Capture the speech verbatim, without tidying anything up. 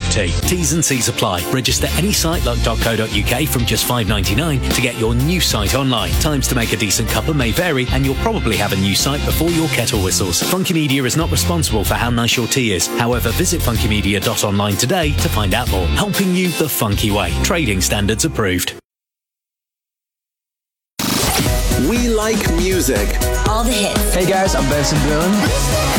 tea. T's and C's apply. Register any site like .co.uk from just five pounds ninety-nine to get your new site online. Times to make a decent cuppa may vary, and you'll probably have a new site before your kettle whistles. Funky Media is not responsible for how nice your tea is. However, visit funky media dot online today to find out more. Helping you the funky way. Trading standards approved. We like music. All the hits. Hey guys, I'm Benson Boone.